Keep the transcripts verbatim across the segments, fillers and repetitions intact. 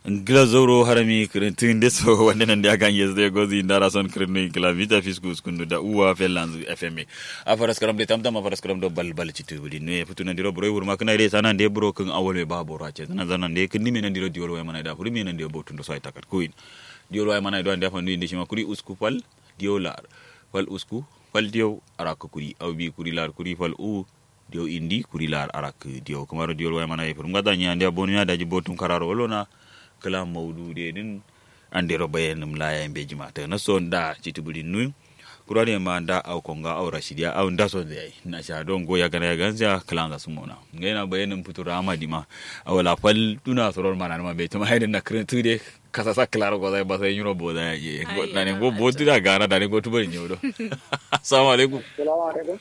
Glazoro harami kirintin deso wannan da kan yes de gozi ndara son kirinni kila vita fiskus kundu da uwa felanzu F M a faras karam de tamtam a faras karam do balbal citu budi ne futuna diro bro wurma kana re sanan de bro kun awole ba boro ace sanan zanan de kin nimen diro diolo way mana da furi men de botun do sai takat kuin diolo way mana do ande fa ndi shima kuri usku fal diolar fal usku fal dio araka kuri aw bi kuri lar kuri fal u dio indi kuri lar arak dio kumaro diolo way mana e fur ngada nya ande bonu daji botun kararo wolona kala mawdude din andero bayenum laya en beji mata na son da citibuli nu kurane ma da au konga au rashidia au ndaso de na sha don goya gana ganza kala ga sumona ngaina bayenum putura amadi ma awala fal tuna soror mana ma be tuma hayden na krentu de kasa sa claro go da ba sai nyuro boda ye na ne go botu da gara da ne go tubari nyodo assalamu alaikum assalamu alaikum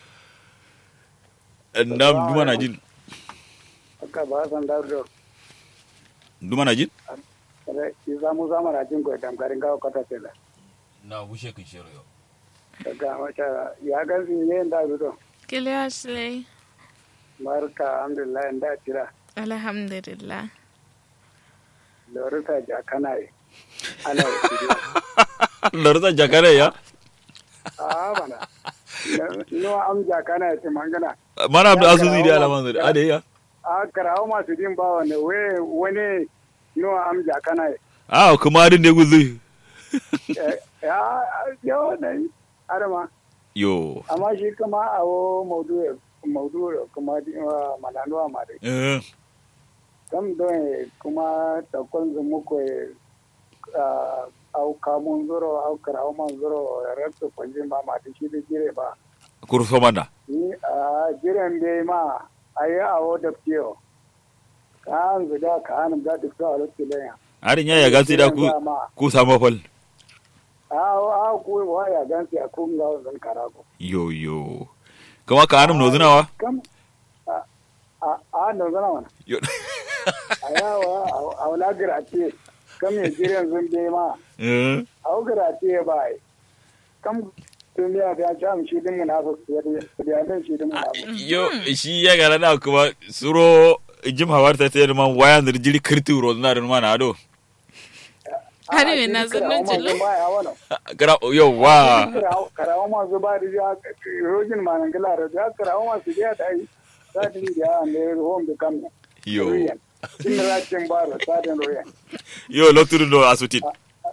ndam duma na jin aka ba san dardo duma na jin Kare izamu zama na jin ko damgarin gawo kata tela. Na wushe kin shiro yo. Daga wata ya ganzi ne nda bido. Kiliya Slay. Barka alhamdulillah nda tira. Alhamdulillah. Lorita jakana yi. Ana yi. Lorita jakana ya? Ah bana. No am jakana ya mangana. Mana abdu asuzi da alaman ade ya. Ah karawo masu din ba wani we wani no am jakana yi. Ah kuma din ne guzu. Ya yo ne arama. Yo. Amma shi kuma awo maudu maudu kuma malano ma dai. Eh. Kam don kuma takon zumu ko au kamun zuro au karawo man zuro ratto kwanje ma ma da shi da jire ba. Kurso manda. Ni a jiren bai ma ayi awo da fiyo. Kan zuda kan da duk da alƙilaya. Arin ya ga sai da ku ku samu fal. Awo awo ku wa ya gansi a kun ga wannan karago. Yo yo. Kuma ka anum no zinawa? Kam a a no zinawa. Yo. Ayawa a wala grati kam ya jiren zun bai ma. Eh. Awo grati bai. Kam duniya ta jam shi din munafiki ya din shi din munafiki. Yo shi ya gara da kuma suro jim hawarta ta man wayan da jiri kirti ro na ran mana ado. Hari ne na zannan jilo. Kara yo wa. Karawa ma zuba da ya rojin manan gala da ya karawa ma su ya dai. Sadin da ne home da kam. Yo. Kin rakin baro sadin royan. Yo lokturu do asutit.